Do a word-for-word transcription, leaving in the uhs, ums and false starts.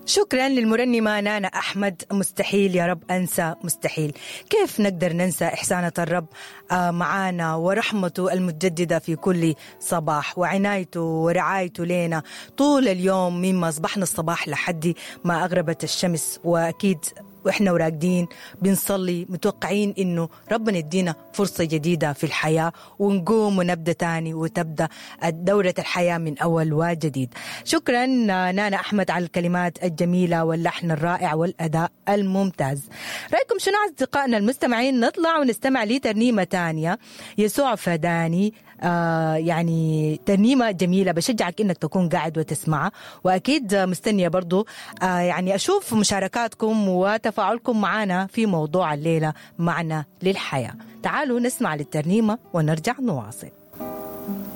شكرا للمرنمة نانا أحمد. مستحيل يا رب أنسى مستحيل. كيف نقدر ننسى إحسانة الرب معانا ورحمته المتجددة في كل صباح وعنايته ورعايته لنا طول اليوم مما أصبحنا الصباح لحد ما أغربت الشمس. وأكيد وإحنا وراقدين بنصلي متوقعين إنه ربنا يدينا فرصة جديدة في الحياة ونقوم ونبدأ تاني وتبدأ دورة الحياة من أول وجديد. شكرا نانا أحمد على الكلمات الجميلة واللحن الرائع والأداء الممتاز. رأيكم شنو أصدقائنا المستمعين؟ نطلع ونستمع لترنيمة تانية، يسوع فداني. آه يعني ترنيمة جميلة، بشجعك إنك تكون قاعد وتسمعها. وأكيد مستنية برضو آه يعني أشوف مشاركاتكم وتفاعلكم معنا في موضوع الليلة معنا للحياة. تعالوا نسمع للترنيمة ونرجع نواصل.